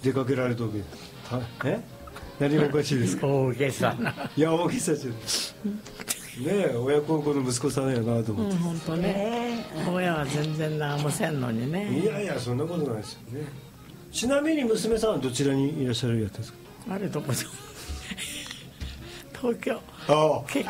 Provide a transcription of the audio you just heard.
出かけられた時何がおかしいですか？ 大げさな。 いや大げさじゃないねえ、親孝行の息子さんやなと思って、 本当ね、親は全然何もせんのにね。 いやいやそんなことないですよね。ちなみに娘さんはどちらにいらっしゃるやつですか？ あれどこで東京。 ああ